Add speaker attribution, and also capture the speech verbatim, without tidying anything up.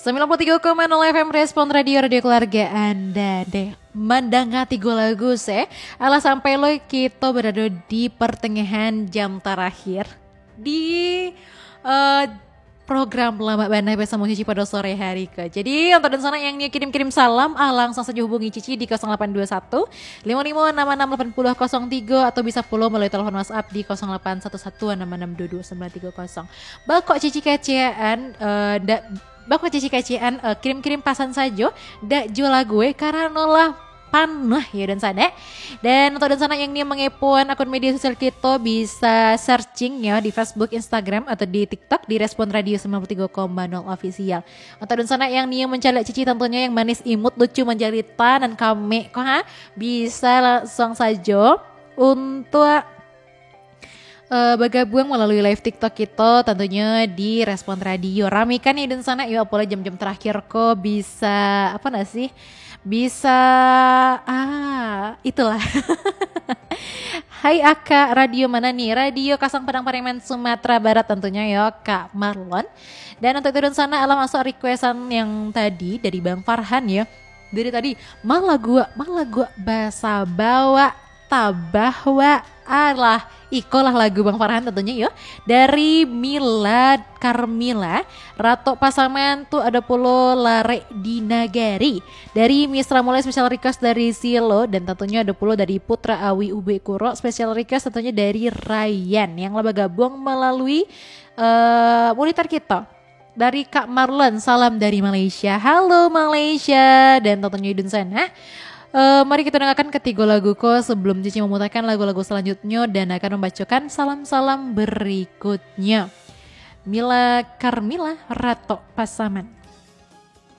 Speaker 1: sembilan puluh tiga koma nol F M Respon Radio Radio Keluarga Anda deh. Mendangati gue lagu se ala sampai lo kita berada di pertengahan jam terakhir di uh, program Lama Bandai bersama Cici pada sore hari ke. Jadi untuk dan sana yang kirim-kirim salam, ah langsung saja hubungi Cici di nol delapan dua satu lima lima enam enam delapan nol nol tiga atau bisa follow melalui telepon WhatsApp di nol delapan satu satu enam enam dua dua sembilan tiga nol. Bakok Cici kecean, uh, da, bakok Cici kecean uh, kirim-kirim pasan saja, dak jual gue karena nolah panah ya dan sana. Dan untuk dan sana yang nih mengepoan akun media sosial kita bisa searching ya di Facebook, Instagram atau di TikTok di Respon Radio sembilan puluh tiga koma nol official. Untuk dan sana yang nih mencalek Cici tentunya yang manis imut lucu menjalita dan kame kok ha bisa langsung saja untuk Uh, bergabung melalui live TikTok kita tentunya di Respon Radio. Ramikan nih dan sana yuk apalagi jam-jam terakhir kok bisa apa nggak sih? Bisa ah itulah. Hai Aka, radio mana nih? Radio Kasang Padang Pariaman Sumatera Barat tentunya ya Kak Marlon. Dan untuk itu dan sana alam masuk requestan yang tadi dari Bang Farhan ya. Dari tadi malah gua malah gua bahasa bawa tabahwa alah ikolah lagu Bang Farhan tentunya ya dari Mila Carmila Rato Pasaman tuh ada polo lare di Nagari dari Misra mulai special request dari Silo dan tentunya ada polo dari Putra Awi Ube Kuro special request tentunya dari Ryan yang laba gabung melalui uh, monitor kita dari Kak Marlon salam dari Malaysia. Halo Malaysia dan tentunya di sana. Uh, mari kita dengarkan ketiga lagu ko sebelum Cici memutarkan lagu-lagu selanjutnya dan akan membacakan salam-salam berikutnya. Mila Carmila Rato Pasaman.